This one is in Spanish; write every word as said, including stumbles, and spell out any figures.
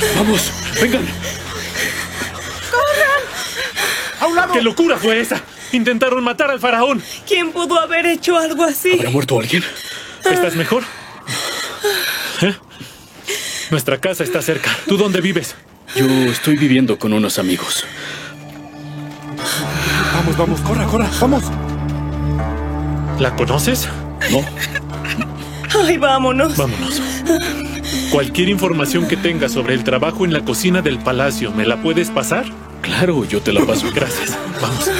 Vamos, vengan. ¡Corran! ¡A un lado! ¿Qué locura fue esa? Intentaron matar al faraón. ¿Quién pudo haber hecho algo así? ¿Habrá muerto alguien? ¿Estás mejor? ¿Eh? Nuestra casa está cerca. ¿Tú dónde vives? Yo estoy viviendo con unos amigos. Vamos, vamos, corra, corra, vamos. ¿La conoces? No. Ay, vámonos. Vámonos. Cualquier información que tengas sobre el trabajo en la cocina del palacio, ¿me la puedes pasar? Claro, yo te la paso. Gracias. Vamos.